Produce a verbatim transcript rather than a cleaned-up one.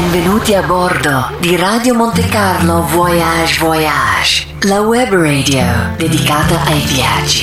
Benvenuti a bordo di Radio Monte Carlo Voyage Voyage, la web radio dedicata ai viaggi.